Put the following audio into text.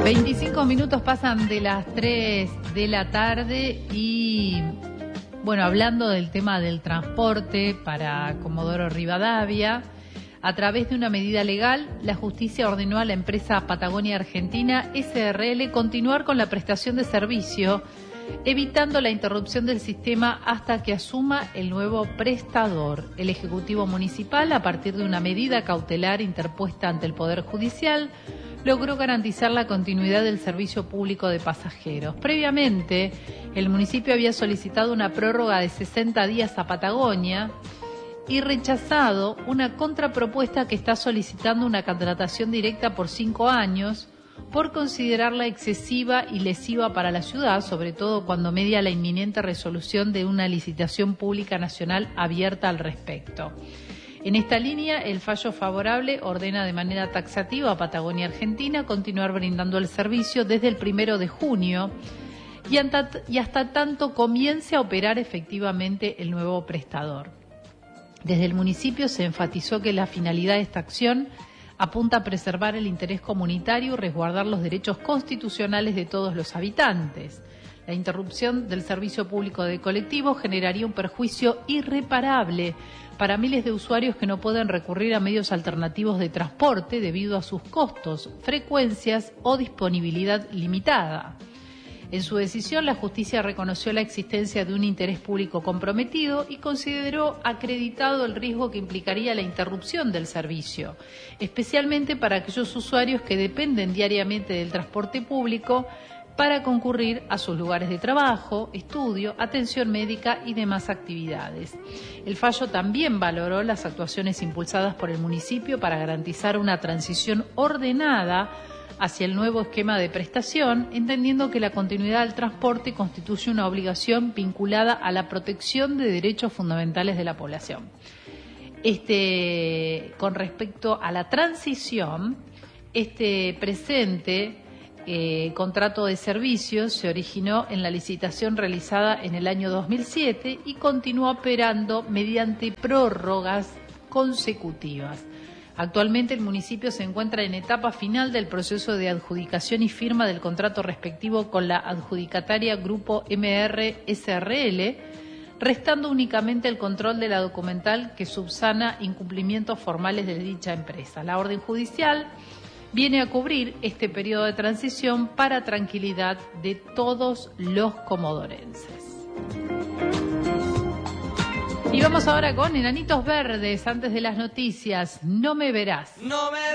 25 minutos pasan de las 3 de la tarde y, bueno, hablando del tema del transporte para Comodoro Rivadavia, a través de una medida legal, la justicia ordenó a la empresa Patagonia Argentina, SRL, continuar con la prestación de servicio, evitando la interrupción del sistema hasta que asuma el nuevo prestador. El Ejecutivo Municipal, a partir de una medida cautelar interpuesta ante el Poder Judicial, logró garantizar la continuidad del servicio público de pasajeros. Previamente, el municipio había solicitado una prórroga de 60 días a Patagonia y rechazado una contrapropuesta que está solicitando una contratación directa por 5 años por considerarla excesiva y lesiva para la ciudad, sobre todo cuando media la inminente resolución de una licitación pública nacional abierta al respecto. En esta línea, el fallo favorable ordena de manera taxativa a Patagonia Argentina continuar brindando el servicio desde el 1 de junio y hasta tanto comience a operar efectivamente el nuevo prestador. Desde el municipio se enfatizó que la finalidad de esta acción apunta a preservar el interés comunitario y resguardar los derechos constitucionales de todos los habitantes. La interrupción del servicio público de colectivos generaría un perjuicio irreparable para miles de usuarios que no pueden recurrir a medios alternativos de transporte debido a sus costos, frecuencias o disponibilidad limitada. En su decisión, la justicia reconoció la existencia de un interés público comprometido y consideró acreditado el riesgo que implicaría la interrupción del servicio, especialmente para aquellos usuarios que dependen diariamente del transporte público para concurrir a sus lugares de trabajo, estudio, atención médica y demás actividades. El fallo también valoró las actuaciones impulsadas por el municipio para garantizar una transición ordenada hacia el nuevo esquema de prestación, entendiendo que la continuidad del transporte constituye una obligación vinculada a la protección de derechos fundamentales de la población. Con respecto a la transición, presente contrato de servicios se originó en la licitación realizada en el año 2007 y continúa operando mediante prórrogas consecutivas. Actualmente el municipio se encuentra en etapa final del proceso de adjudicación y firma del contrato respectivo con la adjudicataria Grupo MR SRL, restando únicamente el control de la documental que subsana incumplimientos formales de dicha empresa. La orden judicial viene a cubrir este periodo de transición para tranquilidad de todos los comodorenses. Y vamos ahora con Enanitos Verdes, antes de las noticias. No me verás. No me